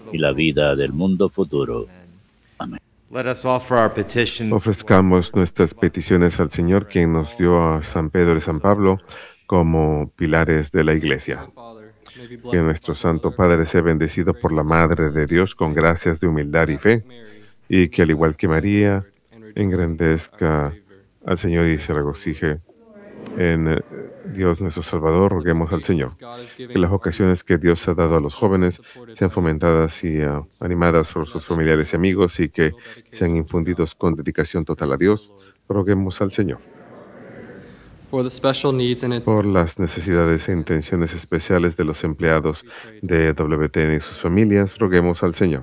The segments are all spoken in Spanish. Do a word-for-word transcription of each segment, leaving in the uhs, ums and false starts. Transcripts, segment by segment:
y la vida del mundo futuro. Amén. Ofrezcamos nuestras peticiones al Señor, quien nos dio a San Pedro y San Pablo como pilares de la Iglesia. Que nuestro Santo Padre sea bendecido por la Madre de Dios con gracias de humildad y fe, y que al igual que María, engrandezca al Señor y se regocije en eh, Dios nuestro Salvador. Roguemos al Señor. Que las vocaciones que Dios ha dado a los jóvenes sean fomentadas y uh, animadas por sus familiares y amigos, y que sean infundidos con dedicación total a Dios. Roguemos al Señor. Por las necesidades e intenciones especiales de los empleados de W T N y sus familias, roguemos al Señor.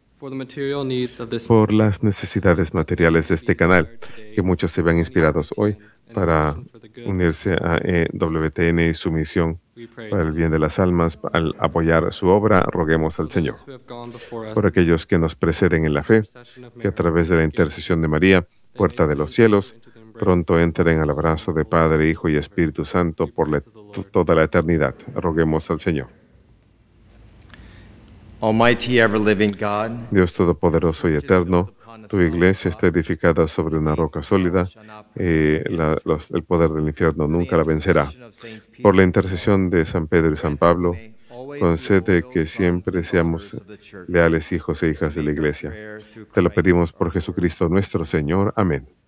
Por las necesidades materiales de este canal, que muchos se vean inspirados hoy para unirse a eh, W T N y su misión para el bien de las almas, al apoyar su obra, roguemos al Señor. Por aquellos que nos preceden en la fe, que a través de la intercesión de María, puerta de los cielos, pronto entren al abrazo de Padre, Hijo y Espíritu Santo por la, toda la eternidad. Roguemos al Señor. Almighty, ever-living God, Dios Todopoderoso y Eterno, tu iglesia está edificada sobre una roca sólida, y la- los- el poder del infierno nunca la vencerá. Por la intercesión de San Pedro y San Pablo, concede que siempre seamos leales hijos e hijas de la iglesia. Te lo pedimos por Jesucristo nuestro Señor. Amén.